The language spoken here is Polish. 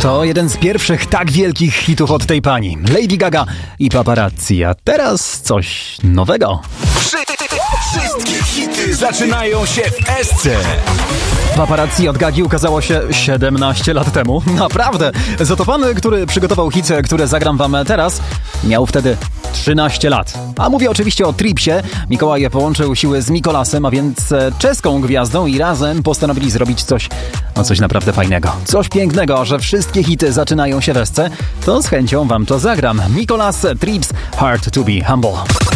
To jeden z pierwszych tak wielkich hitów od tej pani, Lady Gaga i Paparazzi. A teraz coś nowego. Wszystkie hity zaczynają się w Esce. Paparazzi od Gagi ukazało się 17 lat temu. Naprawdę. Za to pan, który przygotował hit, który zagram wam teraz, miał wtedy 13 lat. A mówię oczywiście o Tripsie. Mikołaj połączył siły z Mikolasem, a więc czeską gwiazdą i razem postanowili zrobić coś naprawdę fajnego. Coś pięknego, że wszystkie hity zaczynają się w Esce. To z chęcią wam to zagram. Mikolas, Trips, Hard to be Humble.